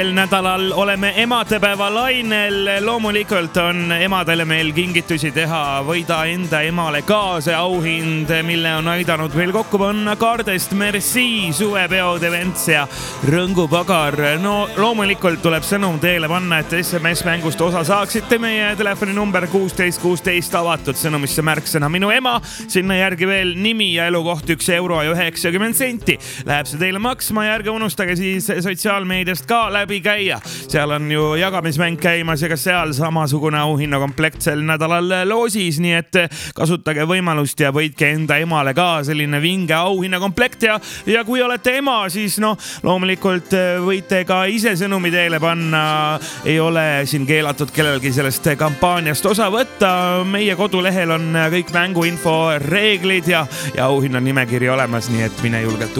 Nädalal oleme emadepäeva lainel. Loomulikult on emadele meil kingitusi teha. Võida enda emale kaasa auhind, mille on aidanud meil kokku panna Kaardest Merci, suvepeod, events ja rõngupagar. No loomulikult tuleb sõnum teele panna, et SMS-mängust osa saaksite. Meie telefoninumber 1616 avatud sõnumisse märksõna minu ema. Sinna järgi veel nimi ja elukoht €1.90. Läheb see teile maksma ja ärge unustage siis sotsiaalmeediast ka läbi käia. Seal on ju jagamismäng käimas ja ka seal samasugune auhinnakomplekt sel nädalal loosis, nii et kasutage võimalust ja võitke enda emale ka selline vinge auhinnakomplekt ja kui olete ema, siis loomulikult võite ka ise sõnumi teele panna. Ei ole siin keelatud kellelgi sellest kampaaniast osa võtta. Meie kodulehel on kõik mänguinfo, reeglid ja auhinna nimekiri olemas, nii et mine julgelt